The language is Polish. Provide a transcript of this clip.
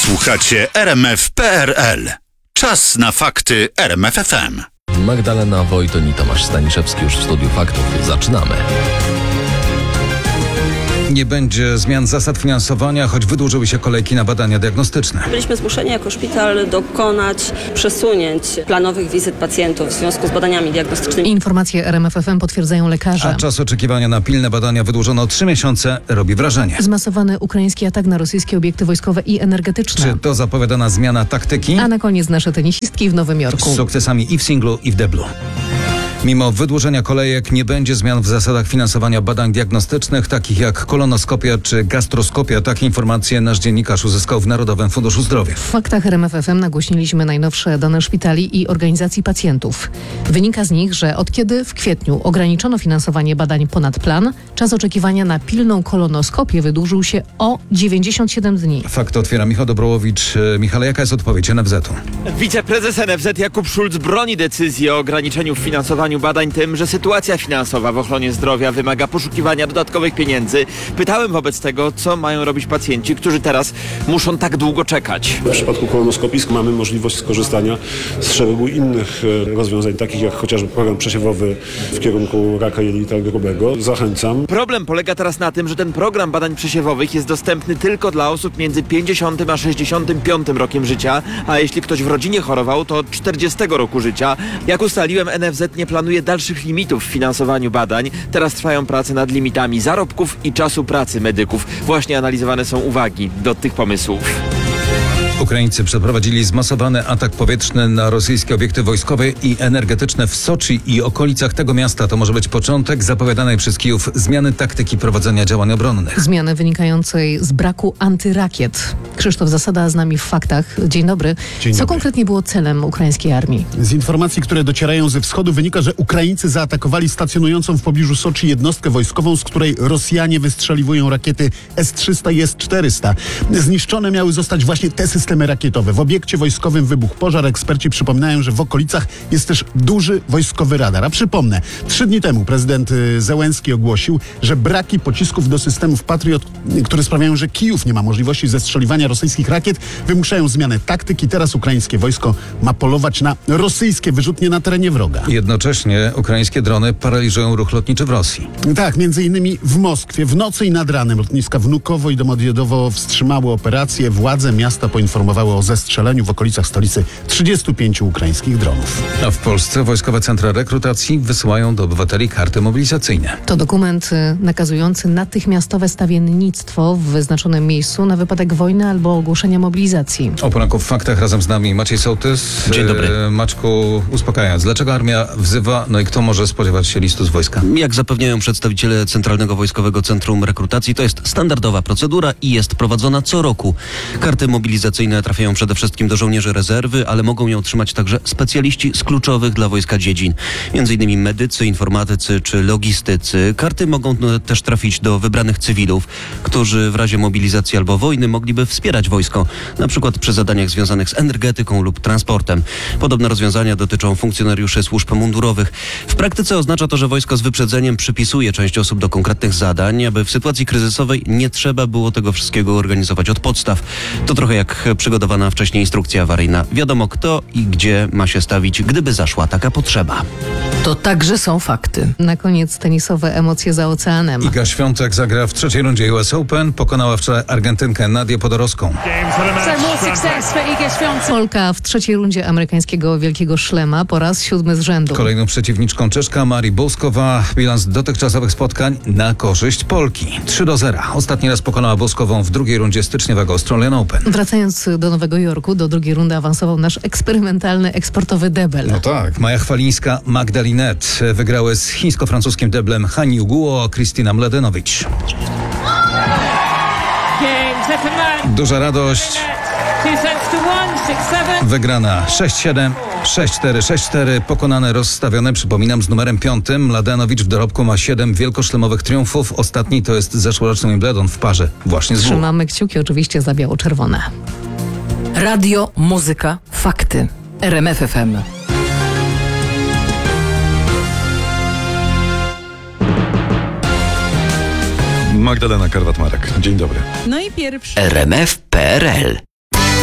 Słuchacie RMF.pl. Czas na fakty RMF FM. Magdalena Wojton i Tomasz Staniszewski już w studiu faktów. Zaczynamy. Nie będzie zmian zasad finansowania, choć wydłużyły się kolejki na badania diagnostyczne. Byliśmy zmuszeni jako szpital dokonać przesunięć planowych wizyt pacjentów w związku z badaniami diagnostycznymi. Informacje RMF FM potwierdzają lekarze. A czas oczekiwania na pilne badania wydłużono o 3 miesiące. Robi wrażenie. Zmasowany ukraiński atak na rosyjskie obiekty wojskowe i energetyczne. Czy to zapowiadana zmiana taktyki? A na koniec nasze tenisistki w Nowym Jorku. Z sukcesami i w singlu, i w deblu. Mimo wydłużenia kolejek nie będzie zmian w zasadach finansowania badań diagnostycznych, takich jak kolonoskopia czy gastroskopia. Takie informacje nasz dziennikarz uzyskał w Narodowym Funduszu Zdrowia. W faktach RMF FM nagłośniliśmy najnowsze dane szpitali i organizacji pacjentów. Wynika z nich, że od kiedy w kwietniu ograniczono finansowanie badań ponad plan, czas oczekiwania na pilną kolonoskopię wydłużył się o 97 dni. Fakt otwiera Michał Dobrołowicz. Michale, jaka jest odpowiedź NFZ-u? Wiceprezes NFZ Jakub Szulc broni decyzji o ograniczeniu w finansowaniu badań tym, że sytuacja finansowa w ochronie zdrowia wymaga poszukiwania dodatkowych pieniędzy. Pytałem wobec tego, co mają robić pacjenci, którzy teraz muszą tak długo czekać. W przypadku kolonoskopii mamy możliwość skorzystania z szeregu innych rozwiązań, takich jak chociażby program przesiewowy w kierunku raka jelita grubego. Zachęcam. Problem polega teraz na tym, że ten program badań przesiewowych jest dostępny tylko dla osób między 50 a 65 rokiem życia, a jeśli ktoś w rodzinie chorował, to od 40 roku życia. Jak ustaliłem, NFZ nie planuje dalszych limitów w finansowaniu badań. Teraz trwają prace nad limitami zarobków i czasu pracy medyków. Właśnie analizowane są uwagi do tych pomysłów. Ukraińcy przeprowadzili zmasowany atak powietrzny na rosyjskie obiekty wojskowe i energetyczne w Soczi i okolicach tego miasta. To może być początek zapowiadanej przez Kijów zmiany taktyki prowadzenia działań obronnych. Zmiany wynikającej z braku antyrakiet. Krzysztof Zasada z nami w faktach. Dzień dobry. Co konkretnie było celem ukraińskiej armii? Z informacji, które docierają ze wschodu, wynika, że Ukraińcy zaatakowali stacjonującą w pobliżu Soczi jednostkę wojskową, z której Rosjanie wystrzeliwują rakiety S-300 i S-400. Zniszczone miały zostać właśnie te systemy rakietowe. W obiekcie wojskowym wybuchł pożar. Eksperci przypominają, że w okolicach jest też duży wojskowy radar. A przypomnę, 3 dni temu prezydent Zełenski ogłosił, że braki pocisków do systemów Patriot, które sprawiają, że Kijów nie ma możliwości zestrzeliwania rosyjskich rakiet, wymuszają zmianę taktyki. Teraz ukraińskie wojsko ma polować na rosyjskie wyrzutnie na terenie wroga. Jednocześnie ukraińskie drony paraliżują ruch lotniczy w Rosji. Tak, między innymi w Moskwie. W nocy i nad ranem lotniska Wnukowo i Domodjedowo wstrzymały operację. Władze miasta poinformowały o zestrzeleniu w okolicach stolicy 35 ukraińskich dronów. A w Polsce wojskowe centra rekrutacji wysyłają do obywateli karty mobilizacyjne. To dokument nakazujący natychmiastowe stawiennictwo w wyznaczonym miejscu na wypadek wojny albo ogłoszenia mobilizacji. O poranku w faktach razem z nami Maciej Sołtys. Dzień dobry. Maćku, uspokajając, dlaczego armia wzywa, no i kto może spodziewać się listu z wojska? Jak zapewniają przedstawiciele Centralnego Wojskowego Centrum Rekrutacji, to jest standardowa procedura i jest prowadzona co roku. Karty mobilizacyjne trafiają przede wszystkim do żołnierzy rezerwy, ale mogą je otrzymać także specjaliści z kluczowych dla wojska dziedzin. Między innymi medycy, informatycy czy logistycy. Karty mogą też trafić do wybranych cywilów, którzy w razie mobilizacji albo wojny mogliby wspierać wojsko, na przykład przy zadaniach związanych z energetyką lub transportem. Podobne rozwiązania dotyczą funkcjonariuszy służb mundurowych. W praktyce oznacza to, że wojsko z wyprzedzeniem przypisuje część osób do konkretnych zadań, aby w sytuacji kryzysowej nie trzeba było tego wszystkiego organizować od podstaw. To trochę jak przygotowana wcześniej instrukcja awaryjna. Wiadomo kto i gdzie ma się stawić, gdyby zaszła taka potrzeba. To także są fakty. Na koniec tenisowe emocje za oceanem. Iga Świątek zagra w trzeciej rundzie US Open. Pokonała wczoraj Argentynkę Nadię Podorowską. Polka w trzeciej rundzie amerykańskiego Wielkiego Szlema po raz 7 z rzędu. Kolejną przeciwniczką Czeszka Marii Boskowa. Bilans dotychczasowych spotkań na korzyść Polki. 3-0. Ostatni raz pokonała Boskową w drugiej rundzie styczniowego Australian Open. Wracając do Nowego Jorku, do drugiej rundy awansował nasz eksperymentalny eksportowy debel. No tak. Maja Chwalińska, Magdalinet wygrały z chińsko-francuskim deblem Hani Uguo, Krystyna Mladenowicz. Duża radość. Wygrana 6-7, 6-4, 6-4. Pokonane, rozstawione, przypominam, z numerem 5. Mladenowicz w dorobku ma 7 wielkoszlemowych triumfów. Ostatni to jest zeszłoroczny Wimbledon w parze właśnie z Trzymamy kciuki oczywiście za biało-czerwone. Radio, muzyka, fakty. RMF FM. Magdalena Karwat-Marek. Dzień dobry. No i pierwszy. RMF.pl